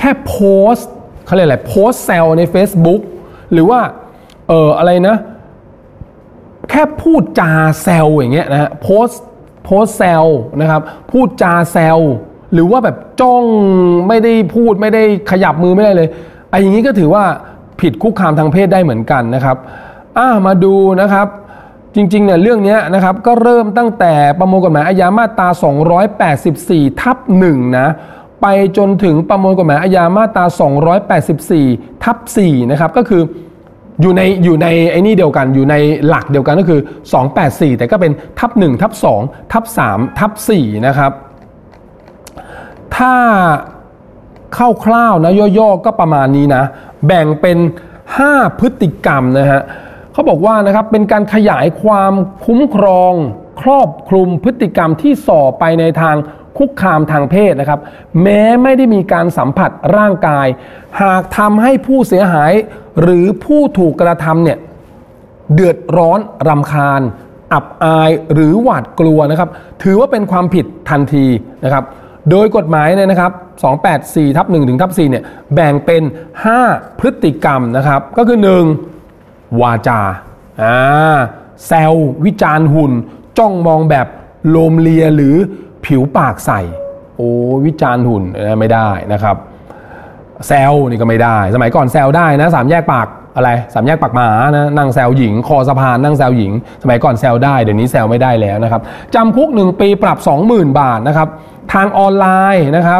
ค่โพสต์เขาเรียกอะไรโพสต์แซวใน Facebook หรือว่าอะไรนะแค่พูดจาแซวอย่างเงี้ยนะฮะโพสต์แซวนะครับพูดจาแซวหรือว่าแบบจ้องไม่ได้พูดไม่ได้ขยับมือไม่ได้เลยไอ้อย่างนี้ก็ถือว่าผิดคุกคามทางเพศได้เหมือนกันนะครับมาดูนะครับจริงๆเนี่ยเรื่องนี้นะครับก็เริ่มตั้งแต่ประมวลกฎหมายอาญามาตรา284/1นะไปจนถึงประมวลกฎหมายอาญามาตรา284/4นะครับก็คืออยู่ในไอ้นี่เดียวกันอยู่ในหลักเดียวกันก็คือ284แต่ก็เป็น1/2/2/3/4นะครับถ้าคร่าวๆนะย่อๆก็ประมาณนี้นะแบ่งเป็น5พฤติกรรมนะฮะเขาบอกว่านะครับเป็นการขยายความคุ้มครองครอบคลุมพฤติกรรมที่ส่อไปในทางคุกคามทางเพศนะครับแม้ไม่ได้มีการสัมผัสร่างกายหากทำให้ผู้เสียหายหรือผู้ถูกกระทำเนี่ยเดือดร้อนรำคาญอับอายหรือหวาดกลัวนะครับถือว่าเป็นความผิดทันทีนะครับโดยกฎหมายเนี่ยนะครับ284/1-4เนี่ยแบ่งเป็น5พฤติกรรมนะครับก็คือ1วาจาแซววิจารณ์หุ่นจ้องมองแบบโลมเลียหรือผิวปากใส่วิจารณ์หุ่นไม่ได้นะครับแซวนี่ก็ไม่ได้สมัยก่อนแซวได้นะ3 แยกปากอะไร3 แยกปากหมานะนั่งแซวหญิงคอสะพานนั่งแซวหญิงสมัยก่อนแซวได้เดี๋ยวนี้แซวไม่ได้แล้วนะครับจำคุก1 ปีปรับ 20,000 บาทนะครับทางออนไลน์นะครับ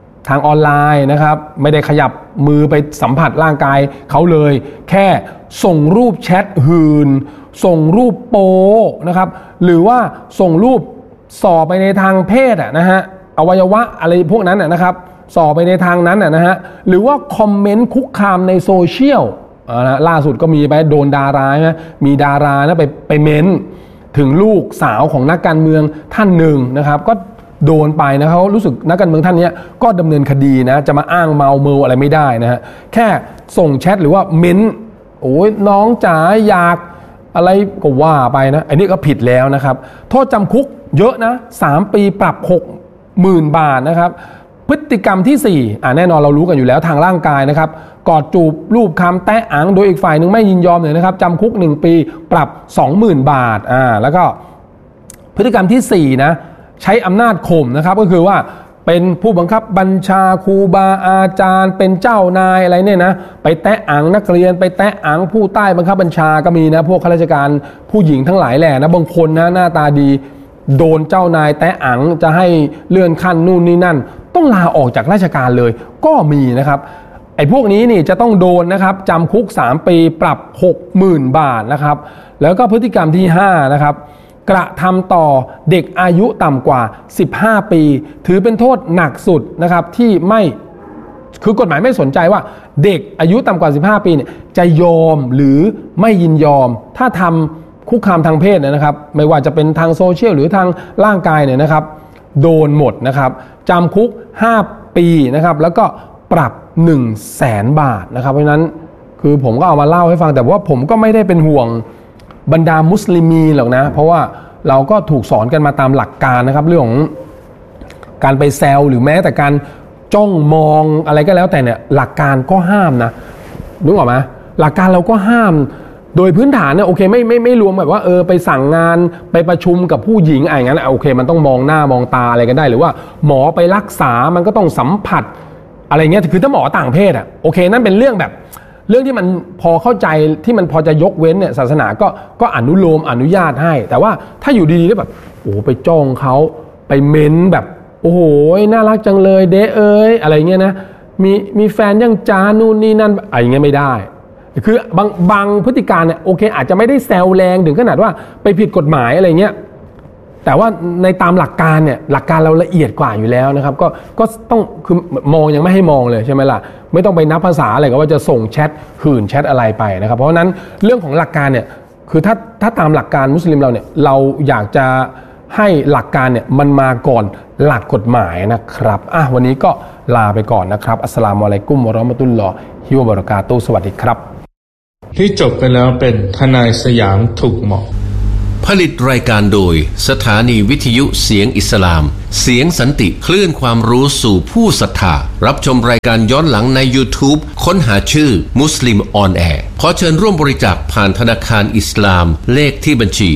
ไม่ได้ขยับมือไปสัมผัสร่างกายเขาเลยแค่ส่งรูปแชทหื่นส่งรูปโป๊นะครับหรือว่าส่งรูปส่อไปในทางเพศนะฮะอวัยวะอะไรพวกนั้นนะครับส่อไปในทางนั้นนะฮะหรือว่าคอมเมนต์คุกคามในโซเชียลล่าสุดก็มีไปโดนดารานะมีดารานะไปเม้นถึงลูกสาวของนักการเมืองท่านหนึ่งนะครับก็โดนไปนะเขารู้สึกนักการเมืองท่านนี้ก็ดำเนินคดีนะจะมาอ้างเมาเมออะไรไม่ได้นะฮะแค่ส่งแชทหรือว่าเม้นน้องจ๋าอยากอะไรก็ว่าไปนะอันนี้ก็ผิดแล้วนะครับโทษจำคุกเยอะนะ3 ปีปรับ 60,000 บาทนะครับพฤติกรรมที่4แน่นอนเรารู้กันอยู่แล้วทางร่างกายนะครับกอดจูบรูปคำแตะอังโดยอีกฝ่ายหนึ่งไม่ยินยอมเลยนะครับจำคุก1 ปีปรับ 20,000 บาทแล้วก็พฤติกรรมที่4นะใช้อำนาจข่มนะครับก็คือว่าเป็นผู้บังคับบัญชาครูบาอาจารย์เป็นเจ้านายอะไรเนี่ยนะไปแตะอังนักเรียนไปแตะอังผู้ใต้บังคับบัญชาก็มีนะพวกข้าราชการผู้หญิงทั้งหลายแหละนะบางคนนะหน้าตาดีโดนเจ้านายแตะอังจะให้เลื่อนขั้นนู่นนี่นั่นต้องลาออกจากราชการเลยก็มีนะครับไอ้พวกนี้นี่จะต้องโดนนะครับจำคุก3 ปีปรับ 60,000 บาทนะครับแล้วก็พฤติกรรมที่5นะครับกระทำต่อเด็กอายุต่ำกว่า15 ปีถือเป็นโทษหนักสุดนะครับที่ไม่คือกฎหมายไม่สนใจว่าเด็กอายุต่ำกว่า15 ปีเนี่ยจะยอมหรือไม่ยินยอมถ้าทำคุกคามทางเพศนะครับไม่ว่าจะเป็นทางโซเชียลหรือทางร่างกายเนี่ยนะครับโดนหมดนะครับจำคุก5 ปีนะครับแล้วก็ปรับ 100,000 บาทนะครับเพราะฉะนั้นคือผมก็เอามาเล่าให้ฟังแต่ว่าผมก็ไม่ได้เป็นห่วงบรรดามุสลิมีหรอกนะเพราะว่าเราก็ถูกสอนกันมาตามหลักการนะครับเรื่องของการไปแซวหรือแม้แต่การจ้องมองอะไรก็แล้วแต่เนี่ยหลักการก็ห้ามนะนึกออกไหมหลักการเราก็ห้ามโดยพื้นฐานเนี่ยโอเคไม่รวมแบบว่าไปสั่งงานไปประชุมกับผู้หญิงอะไรอย่างนั้นโอเคมันต้องมองหน้ามองตาอะไรกันได้หรือว่าหมอไปรักษามันก็ต้องสัมผัสอะไรเงี้ยคือถ้าหมอต่างเพศโอเคนั่นเป็นเรื่องแบบเรื่องที่มันพอเข้าใจที่มันพอจะยกเว้นเนี่ยศาสนาก็อนุโลมอนุญาตให้แต่ว่าถ้าอยู่ดีๆแล้วแบบไปจ้องเขาไปเม้นแบบโอ้โหน่ารักจังเลยเด้อะไรเงี้ยนะมีแฟนยังจ้านู่นนี่นั่นอะไรเงี้ยไม่ได้คือบางพฤติการเนี่ยโอเคอาจจะไม่ได้แซวแรงถึงขนาดว่าไปผิดกฎหมายอะไรเงี้ยแต่ว่าในตามหลักการเนี่ยหลักการเราละเอียดกว่าอยู่แล้วนะครับก็ต้องคือมองยังไม่ให้มองเลยใช่ไหมล่ะไม่ต้องไปนับภาษาอะไรก็ว่าจะส่งแชทหื่นแชทอะไรไปนะครับเพราะฉะนั้นเรื่องของหลักการเนี่ยคือถ้าตามหลักการมุสลิมเราเนี่ยเราอยากจะให้หลักการเนี่ยมันมาก่อนหลักกฎหมายนะครับวันนี้ก็ลาไปก่อนนะครับอัสสลามุอะลัยกุมวะเราะมะตุลลอฮิวะบะเราะกาตุฮ์สวัสดีครับที่จบไปแล้วเป็นทนายสยามถูกเหมาะผลิตรายการโดยสถานีวิทยุเสียงอิสลามเสียงสันติคลื่นความรู้สู่ผู้ศรัทธารับชมรายการย้อนหลังใน YouTube ค้นหาชื่อมุสลิมออนแอร์ขอเชิญร่วมบริจาคผ่านธนาคารอิสลามเลขที่บัญชี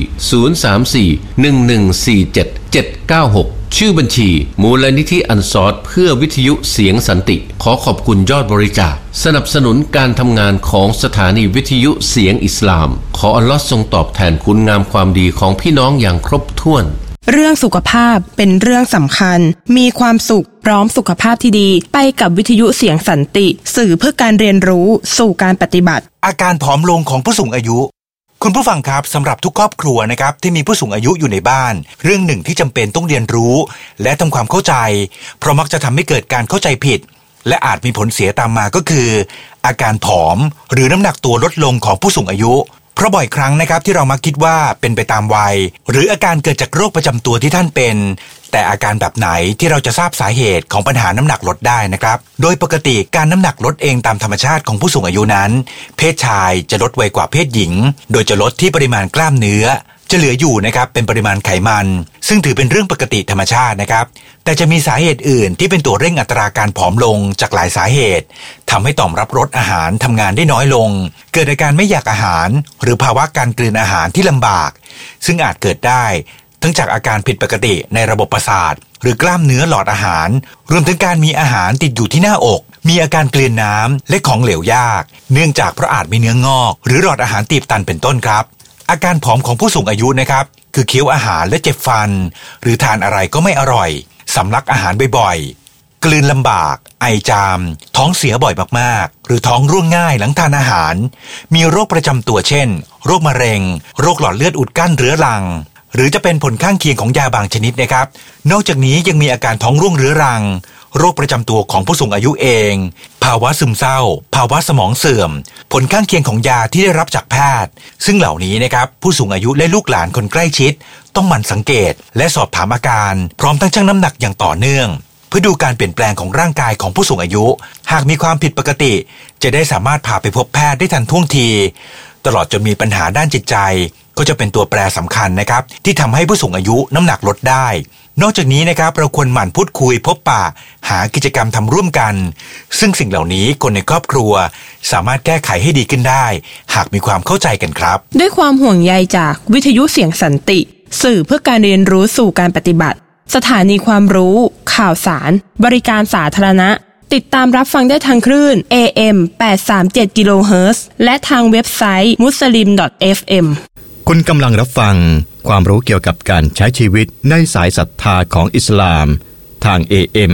034-1147-796ชื่อบัญชีมูลนิธิอันซอรเพื่อวิทยุเสียงสันติขอขอบคุณยอดบริจาคสนับสนุนการทำงานของสถานีวิทยุเสียงอิสลามขออัลเลาะห์ทรงตอบแทนคุณงามความดีของพี่น้องอย่างครบถ้วนเรื่องสุขภาพเป็นเรื่องสำคัญมีความสุขพร้อมสุขภาพที่ดีไปกับวิทยุเสียงสันติสื่อเพื่อการเรียนรู้สู่การปฏิบัติอาการผอมลงของผู้สูงอายุคุณผู้ฟังครับสำหรับทุกครอบครัวนะครับที่มีผู้สูงอายุอยู่ในบ้านเรื่องหนึ่งที่จำเป็นต้องเรียนรู้และทำความเข้าใจเพราะมักจะทำให้เกิดการเข้าใจผิดและอาจมีผลเสียตามมาก็คืออาการผอมหรือน้ำหนักตัวลดลงของผู้สูงอายุเพราะบ่อยครั้งนะครับที่เรามักคิดว่าเป็นไปตามวัยหรืออาการเกิดจากโรคประจำตัวที่ท่านเป็นแต่อาการแบบไหนที่เราจะทราบสาเหตุของปัญหาน้ำหนักลดได้นะครับโดยปกติการน้ำหนักลดเองตามธรรมชาติของผู้สูงอายุนั้นเพศชายจะลดไวกว่าเพศหญิงโดยจะลดที่ปริมาณกล้ามเนื้อจะเหลืออยู่นะครับเป็นปริมาณไขมันซึ่งถือเป็นเรื่องปกติธรรมชาตินะครับแต่จะมีสาเหตุอื่นที่เป็นตัวเร่งอัตราการผอมลงจากหลายสาเหตุทำให้ต่อมรับรสอาหารทำงานได้น้อยลงเกิดอาการไม่อยากอาหารหรือภาวะการกลืนอาหารที่ลำบากซึ่งอาจเกิดได้ทั้งจากอาการผิดปกติในระบบประสาทหรือกล้ามเนื้อหลอดอาหารรวมถึงการมีอาหารติดอยู่ที่หน้าอกมีอาการกลืนน้ำและของเหลวยากเนื่องจากเพราะอาจมีเนื้องอกหรือหลอดอาหารตีบตันเป็นต้นครับอาการผอมของผู้สูงอายุนะครับคือเคี้ยวอาหารและเจ็บฟันหรือทานอะไรก็ไม่อร่อยสำลักอาหารบ่อยๆกลืนลำบากไอจามท้องเสียบ่อยมากๆหรือท้องร่วงง่ายหลังทานอาหารมีโรคประจำตัวเช่นโรคมะเร็งโรคหลอดเลือดอุดกั้นเรื้อรังหรือจะเป็นผลข้างเคียงของยาบางชนิดนะครับนอกจากนี้ยังมีอาการท้องร่วงเรื้อรังโรคประจำตัวของผู้สูงอายุเองภาวะซึมเศร้าภาวะสมองเสื่อมผลข้างเคียงของยาที่ได้รับจากแพทย์ซึ่งเหล่านี้นะครับผู้สูงอายุและลูกหลานคนใกล้ชิดต้องหมั่นสังเกตและสอบถามอาการพร้อมทั้งชั่งน้ำหนักอย่างต่อเนื่องเพื่อดูการเปลี่ยนแปลงของร่างกายของผู้สูงอายุหากมีความผิดปกติจะได้สามารถพาไปพบแพทย์ได้ทันท่วงทีตลอดจนมีปัญหาด้านจิตใจก็จะเป็นตัวแปรสำคัญนะครับที่ทำให้ผู้สูงอายุน้ำหนักลดได้นอกจากนี้นะครับเราควรหมั่นพูดคุยพบปะหากิจกรรมทำร่วมกันซึ่งสิ่งเหล่านี้คนในครอบครัวสามารถแก้ไขให้ดีขึ้นได้หากมีความเข้าใจกันครับด้วยความห่วงใยจากวิทยุเสียงสันติสื่อเพื่อการเรียนรู้สู่การปฏิบัติสถานีความรู้ข่าวสารบริการสาธารณะติดตามรับฟังได้ทางคลื่น AM 837 กิโลเฮิรตซ์และทางเว็บไซต์ muslim.fm คุณกำลังรับฟังความรู้เกี่ยวกับการใช้ชีวิตในสายศรัทธาของอิสลามทาง AM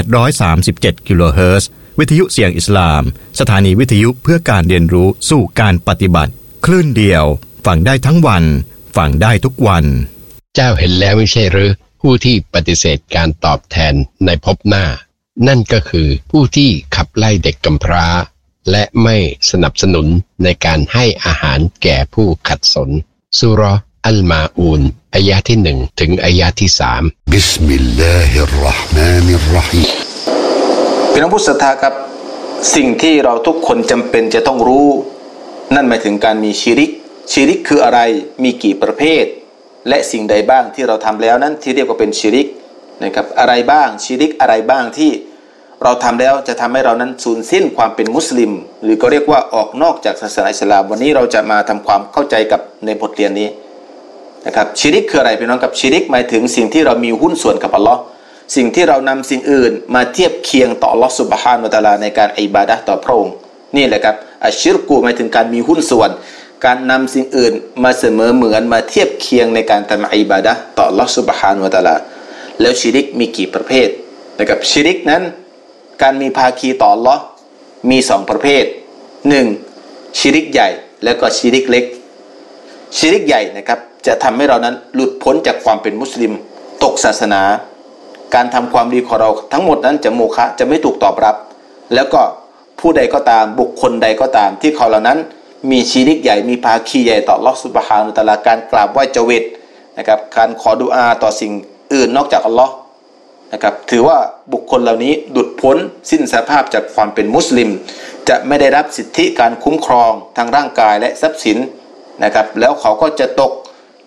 837 กิโลเฮิรตซ์วิทยุเสียงอิสลามสถานีวิทยุเพื่อการเรียนรู้สู่การปฏิบัติคลื่นเดียวฟังได้ทั้งวันฟังได้ทุกวันเจ้าเห็นแล้วไม่ใช่หรือผู้ที่ปฏิเสธการตอบแทนในภพหน้านั่นก็คือผู้ที่ขับไล่เด็กกำพร้าและไม่สนับสนุนในการให้อาหารแก่ผู้ขัดสนซูเราะห์อัลมาอูนอายะห์ที่1ถึงอายะห์ที่3 บิสมิลลาฮิรเราะห์มานิรเราะฮีมพี่น้องผู้ศรัทธาครับสิ่งที่เราทุกคนจำเป็นจะต้องรู้นั่นหมายถึงการมีชิริกคืออะไรมีกี่ประเภทและสิ่งใดบ้างที่เราทำแล้วนั้นที่เรียกว่าเป็นชิริกนะครับอะไรบ้างชิริกอะไรบ้างที่เราทำแล้วจะทำให้เรานั้นสูญสิ้นความเป็นมุสลิมหรือก็เรียกว่าออกนอกจากศาสนาอิสลามวันนี้เราจะมาทำความเข้าใจกับในบทเรียนนี้นะครับชิริกคืออะไรพี่น้องกับชิริกหมายถึงสิ่งที่เรามีหุ้นส่วนกับอัลลอฮ์สิ่งที่เรานำสิ่งอื่นมาเทียบเคียงต่ออัลลอฮ์ซุบฮานะฮูวะตะอาลาในการอิบาดะห์ต่อพระองค์นี่แหละครับอัชชิรกุหมายถึงการมีหุ้นส่วนการนำสิ่งอื่นมาเสมอเหมือนมาเทียบเคียงในการทำอิบาดะห์ต่ออัลลอฮ์ซุบฮานะฮูวะตะอาลาแล้วชิริกมีกี่ประเภทนะครับชิริกนั้นการมีภาคีต่ออัลลอฮ์มี2ประเภท1ชิริกใหญ่แล้วก็ชิริกเล็กชิริกใหญ่นะครับจะทำให้เรานั้นหลุดพ้นจากความเป็นมุสลิมตกศาสนาการทำความดีของเราทั้งหมดนั้นจะโมฆะจะไม่ถูกตอบรับแล้วก็ผู้ใดก็ตามบุคคลใดก็ตามที่เขาเหล่านั้นมีชิริกใหญ่มีภาคีใหญ่ต่ออัลเลาะห์ซุบฮานะฮูวะตะอาลาการกราบไหว้เจวิตนะครับการขอดุอาต่อสิ่งอื่นนอกจากอัลเลาะห์นะครับถือว่าบุคคลเหล่านี้หลุดพ้นสิ้นสภาพจากความเป็นมุสลิมจะไม่ได้รับสิทธิการคุ้มครองทางร่างกายและทรัพย์สินนะครับแล้วเขาก็จะตก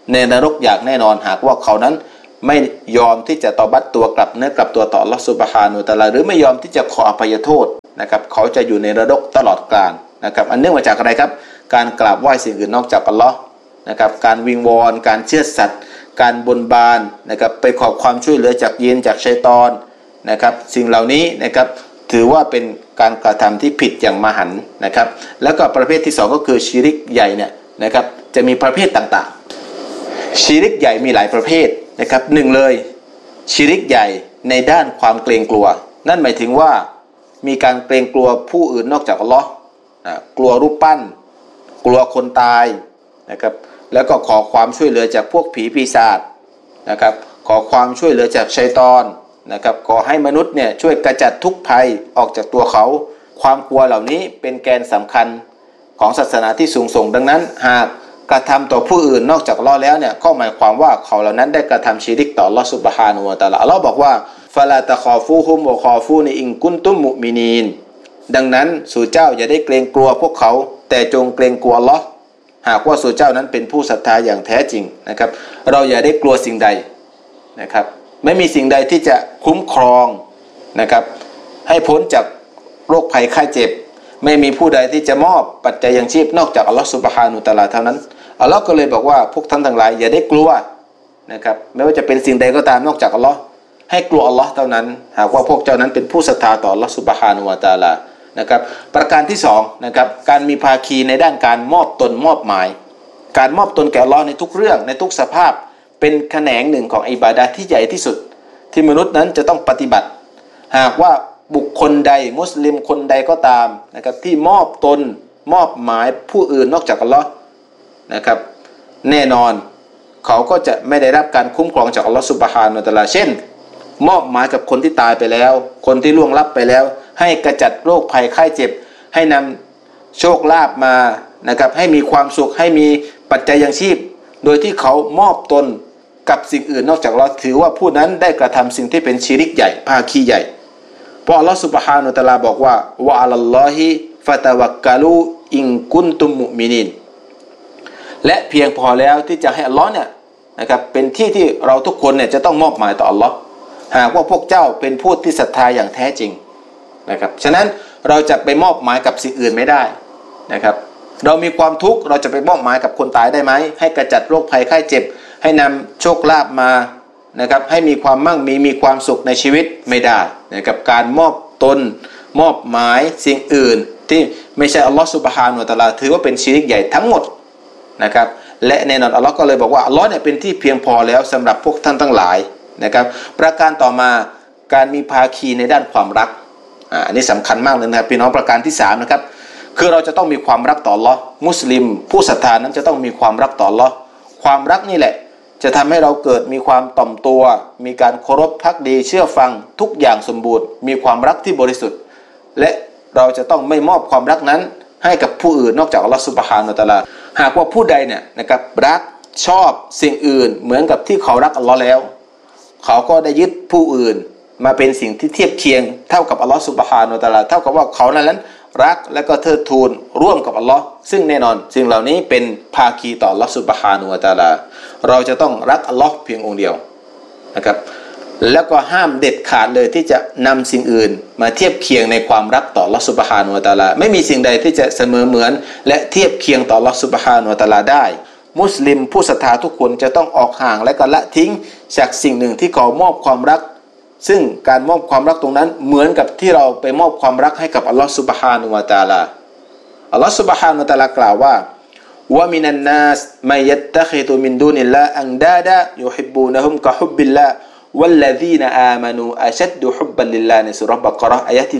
ในนรกอย่างแน่นอนหากว่าเขานั้นไม่ยอมที่จะตอบัตตัวกลับเนื้อกลับตัวต่ออัลเลาะห์ซุบฮานะฮูวะตะอาลาหรือไม่ยอมที่จะขออภัยโทษนะครับเขาจะอยู่ในนรกตลอดกาลนะครับอันเนื่องมาจากอะไรครับการกราบไหว้สิ่งอื่นนอกจากอัลเลาะห์นะครับการวิงวอนการเชื่อสัตย์การบนบานนะครับไปขอความช่วยเหลือจากยินจากชัยฏอนนะครับสิ่งเหล่านี้นะครับถือว่าเป็นการกระทำที่ผิดอย่างมหันต์นะครับแล้วก็ประเภทที่2ก็คือชิริกใหญ่เนี่ยนะครับจะมีประเภทต่างๆชิริกใหญ่มีหลายประเภทนะครับหนึ่งเลยชิริกใหญ่ในด้านความเกรงกลัวนั่นหมายถึงว่ามีการเกรงกลัวผู้อื่นนอกจากอัลเลาะห์กลัวรูปปั้นกลัวคนตายนะครับแล้วก็ขอความช่วยเหลือจากพวกผีปีศาจนะครับขอความช่วยเหลือจากชัยฏอนนะครับขอให้มนุษย์เนี่ยช่วยกระจัดทุกภัยออกจากตัวเขาความกลัวเหล่านี้เป็นแกนสำคัญของศาสนาที่สูงส่งดังนั้นหากกระทำต่อผู้อื่นนอกจากอัลเลาะห์แล้วเนี่ยก็หมายความว่าเขาเหล่านั้นได้กระทำชิริกต่ออัลเลาะห์ซุบฮานะฮูวะตะอาลาอัลเลาะห์บอกว่าฟะลาตะคอฟูฮุมวะคอฟูนีอินกุนตุมมุมินีนดังนั้นสู่เจ้าอย่าได้เกรงกลัวพวกเขาแต่จงเกรงกลัวอัลเลาะห์หากว่าสู่เจ้านั้นเป็นผู้ศรัทธาอย่างแท้จริงนะครับเราอย่าได้กลัวสิ่งใดนะครับไม่มีสิ่งใดที่จะคุ้มครองนะครับให้พ้นจากโรคภัยไข้เจ็บไม่มีผู้ใดที่จะมอบปัจจัยยังชีพนอกจากอัลเลาะห์ซุบฮานะฮูวะตะอาลาเท่านั้นอัลเลาะห์ก็เลยบอกว่าพวกท่านทั้งหลายอย่าได้กลัวนะครับไม่ว่าจะเป็นสิ่งใดก็ตามนอกจากอัลเลาะห์ให้กลัวอัลเลาะห์เท่านั้นหากว่าพวกเจ้านั้นเป็นผู้ศรัทธาต่ออัลเลาะห์ซุบฮานะฮูวะตะอาลานะครับประการที่2นะครับการมีภาคีในด้านการมอบตนมอบหมายการมอบตนแก่อัลเลาะห์ในทุกเรื่องในทุกสภาพเป็นแขนงหนึ่งของอิบาดะห์ที่ใหญ่ที่สุดที่มนุษย์นั้นจะต้องปฏิบัติหากว่าบุคคลใดมุสลิมคนใดก็ตามนะครับที่มอบตนมอบหมายผู้อื่นนอกจากอัลเลาะห์นะครับแน่นอนเขาก็จะไม่ได้รับการคุ้มครองจากอัลเลาะห์ซุบฮานะฮูวะตะอาลาเช่นมอบหมายกับคนที่ตายไปแล้วคนที่ล่วงลับไปแล้วให้กระจัดโรคภัยไข้เจ็บให้นำโชคลาภมานะครับให้มีความสุขให้มีปัจจัยยังชีพโดยที่เขามอบตนกับสิ่งอื่นนอกจากอัลเลาะห์ถือว่าผู้นั้นได้กระทำสิ่งที่เป็นชิริกใหญ่ภาคีใหญ่เพราะอัลเลาะห์ซุบฮานะฮูวะตะอาลาบอกว่าวะอะลัลลอฮิฟะตะวักกะลูอินกุนตุมมุมินีนและเพียงพอแล้วที่จะให้อัลเลาะห์เนี่ยนะครับเป็นที่เราทุกคนเนี่ยจะต้องมอบหมายต่ออัลเลาะห์หากว่าพวกเจ้าเป็นผู้ที่ศรัทธาอย่างแท้จริงนะครับฉะนั้นเราจะไปมอบหมายกับสิ่งอื่นไม่ได้นะครับเรามีความทุกข์เราจะไปมอบหมายกับคนตายได้ไหมให้กระจัดโรคภัยไข้เจ็บให้นำโชคลาภมานะครับให้มีความมั่งมีความสุขในชีวิตไม่ได้นะครับการมอบตนมอบหมายสิ่งอื่นที่ไม่ใช่อัลเลาะห์ซุบฮานะฮูวะตะอาลาถือว่าเป็นชิริกใหญ่ทั้งหมดนะครับและแน่นอนอัลเลาะห์ก็เลยบอกว่าอัลเลาะห์เนี่ยเป็นที่เพียงพอแล้วสำหรับพวกท่านทั้งหลายนะครับประการต่อมาการมีภาคีในด้านความรักอันนี้สำคัญมากเลยนะครับพี่น้องประการที่3นะครับคือเราจะต้องมีความรักต่ออัลเลาะห์มุสลิมผู้ศรัทธานั้นจะต้องมีความรักต่ออัลเลาะห์ความรักนี่แหละจะทำให้เราเกิดมีความต่อมตัวมีการเคารพภักดีเชื่อฟังทุกอย่างสมบูรณ์มีความรักที่บริสุทธิ์และเราจะต้องไม่มอบความรักนั้นให้กับผู้อื่นนอกจากอัลเลาะห์ซุบฮานะฮูวะตะอาลาหากว่าผู้ใดเนี่ยนะครับรักชอบสิ่งอื่นเหมือนกับที่เขารักอัลเลาะห์แล้วเขาก็ได้ยึดผู้อื่นมาเป็นสิ่งที่เทียบเคียงเท่ากับอัลเลาะห์ซุบฮานะฮูวะตะอาลาเท่ากับว่าเขานั้นรักและก็เทิดทูนร่วมกับอัลเลาะห์ซึ่งแน่นอนสิ่งเหล่านี้เป็นภาคีต่ออัลเลาะห์ซุบฮานะฮูวะตะอาลาเราจะต้องรักอัลเลาะห์เพียงองค์เดียวนะครับแล้วก็ห้ามเด็ดขาดเลยที่จะนำสิ่งอื่นมาเทียบเคียงในความรักต่ออัลเลาะห์ซุบฮานะฮูวะตะอาลาไม่มีสิ่งใดที่จะเสมอเหมือนและเทียบเคียงต่ออัลเลาะห์ซุบฮานะฮูวะตะอาลาได้มุสลิมผู้ศรัทธาทุกคนจะต้องออกห่างและก็ละทิ้งจากสิ่งหนึ่งที่เขามอบความรักซึ่งการมอบความรักตรงนั้นเหมือนกับที่เราไปมอบความรักให้กับอัลเลาะห์ซุบฮานะฮูวะตะอาลาอัลเลาะห์ซุบฮานะฮูวะตะอาลากล่าวว่าวะมินันนาสมัยยัตตะคิดุมินดูนิลลาฮ์อันดาดะยุฮิบบูนะฮุมกะฮุบบิลลาฮ์วัลลซีนอามานูอัชัดดุฮุบบันลิลลาฮ์ในซูเราะห์บะเกาะเราะห์อายะห์ที่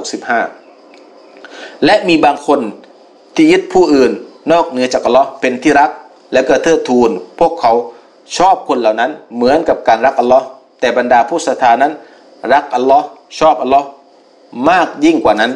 165และมีบางคนที่ยึดผู้อื่นนอกเหนือจากอัลเลาะห์เป็นที่รักและก็เทิดทูนพวกเขาชอบคนเหล่านั้นเหมือนกับการรักอัลเลาะห์แต่บรรดาผู้ศรัทธานั้นรักอัลเลาะห์ชอบอัลเลาะห์มากยิ่งกว่านั้น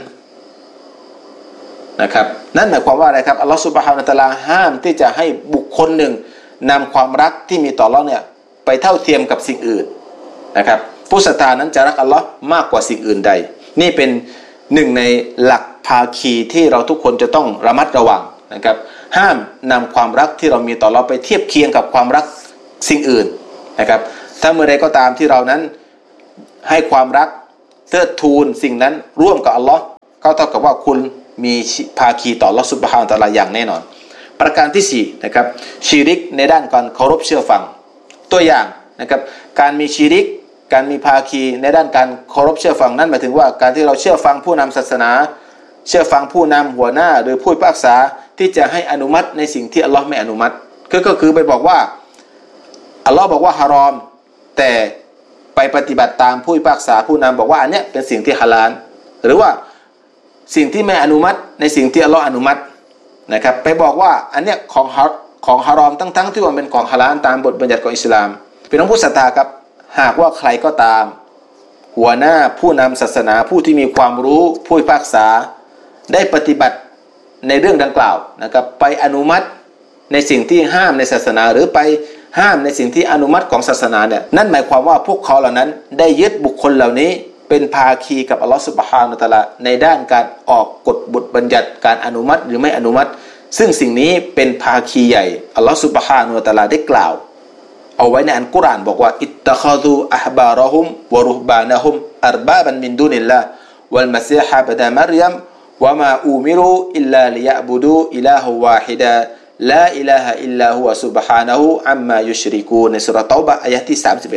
นะครับนั่นหมายความว่าอะไรครับอัลเลาะห์ซุบฮานะฮูวะตะอาลาห้ามที่จะให้บุคคลหนึ่งนำความรักที่มีต่ออัลเลาะห์เนี่ยไปเท่าเทียมกับสิ่งอื่นนะครับผู้ศรัทธานั้นจะรักอัลเลาะห์มากกว่าสิ่งอื่นใดนี่เป็นหนึ่งในหลักภาคีที่เราทุกคนจะต้องระมัดระวังนะครับห้ามนำความรักที่เรามีต่อเราไปเทียบเคียงกับความรักสิ่งอื่นนะครับถ้าเมื่อใดก็ตามที่เรานั้นให้ความรักเทิดทูนสิ่งนั้นร่วมกับอัลลอฮ์ก็เท่ากับว่าคุณมีภาคีต่ออัลลอฮ์ซุบฮานะฮูวะตะอาลาอย่างแน่นอนประการที่4นะครับชิริกในด้านการเคารพเชื่อฟังตัวอย่างนะครับการมีชิริกการมีภาคีในด้านการเคารพเชื่อฟังนั้นหมายถึงว่าการที่เราเชื่อฟังผู้นำศาสนาเชื่อฟังผู้นำหัวหน้าหรือผู้พิพากษาที่จะให้อนุมัติในสิ่งที่อัลลอฮ์ไม่อนุมัติก็คือไปบอกว่าอัลลอฮ์บอกว่าฮารอมแต่ไปปฏิบัติตามผู้พิพากษาผู้นำบอกว่าอันเนี้ยเป็นสิ่งที่ฮาลาลหรือว่าสิ่งที่ไม่อนุมัติในสิ่งที่อัลลอฮ์อนุมัตินะครับไปบอกว่าอันเนี้ยของฮารอมทั้งที่ว่าเป็นของฮาลาลตามบทบัญญัติของอิสลามพี่น้องผู้ศรัทธาครับหากว่าใครก็ตามหัวหน้าผู้นำศาสนาผู้ที่มีความรู้ผู้พิพากษาได้ปฏิบัติในเรื่องดังกล่าวนะครับไปอนุมัติในสิ่งที่ห้ามในศาสนาหรือไปห้ามในสิ่งที่อนุมัติของศาสนาเนี่ยนั่นหมายความว่าพวกเขาเหล่านั้นได้ยึดบุคคลเหล่านี้เป็นภาคีกับอัลลอฮฺซุบฮานะฮูวะตะอาลาในด้านการออกกฎบทบัญญัติการอนุมัติหรือไม่อนุมัติซึ่งสิ่งนี้เป็นภาคีใหญ่อัลลอฮฺซุบฮานะฮูวะตะอาลาได้กล่าวเอาไว้ในอัลกุรอานบอกว่าอิตตะคอซูอะฮบาระฮุมวะรุฮบานะฮุมอัรบาบันมินดุนิลลาฮ์วัลมะซีฮะบินมารยมวะมาอูมิรูอิลลาลิยะบุดูอิลาฮุวาฮิดะลาอิลาฮะอิลลาฮุวะซุบฮานะฮูอัมมายุชริกูนในซูเราะห์เตาบะห์อายะห์ที่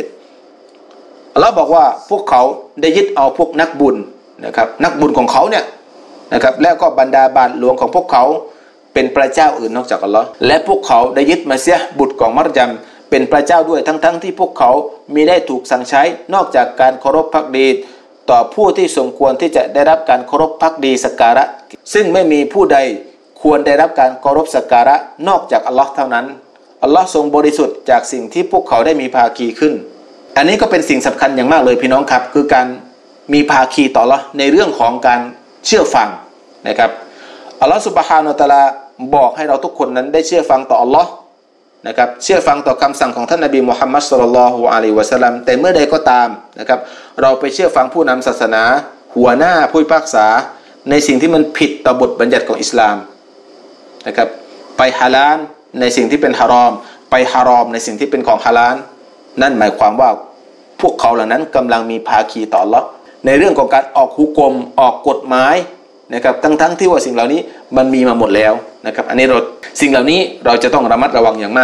31อัลเลาะห์บอกว่าพวกเขาได้ยึดเอาพวกนักบุญนะครับนักบุญของเขาเนี่ยนะครับแล้วก็บรรดาบาทหลวงของพวกเขาเป็นพระเจ้าอื่นนอกจากอัลเลาะห์และพวกเขาได้ยึดมะซีฮ์บุตรของมารยมเป็นพระเจ้าด้วยทั้งที่พวกเขามิได้ถูกสั่งใช้นอกจากการเคารพภักดีต่อผู้ที่สมควรที่จะได้รับการเคารพภักดีสักการะซึ่งไม่มีผู้ใดควรได้รับการเคารพสักการะนอกจากอัลลอฮ์เท่านั้นอัลลอฮ์ทรงบริสุทธิ์จากสิ่งที่พวกเขาได้มีภาคีขึ้นอันนี้ก็เป็นสิ่งสำคัญอย่างมากเลยพี่น้องครับคือการมีภาคีต่ออัลลอฮ์ในเรื่องของการเชื่อฟังนะครับอัลลอฮ์ซุบฮานะฮูวะตะอาลาบอกให้เราทุกคนนั้นได้เชื่อฟังต่ออัลลอฮ์นะครับเชื่อฟังต่อคำสั่งของท่านนบีมุฮัมมัดศ็อลลัลลอฮุอะลัยฮิวะซัลลัมแต่เมื่อใดก็ตามนะครับเราไปเชื่อฟังผู้นำศาสนาหัวหน้าผู้พิพากษาในสิ่งที่มันผิดต่อบทบัญญัติของอิสลามนะครับไปฮาลาลในสิ่งที่เป็นฮารอมไปฮารอมในสิ่งที่เป็นของฮาลาลนั่นหมายความว่าพวกเขาเหล่านั้นกำลังมีภาคีต่ออัลเลาะห์ในเรื่องของการออกฮุกมออกกฎหมายนะครับทั้งที่ว่าสิ่งเหล่านี้มันมีมาหมดแล้วนะครับอันนี้สิ่งเหล่านี้เราจะต้องระมัดระวังอย่างมาก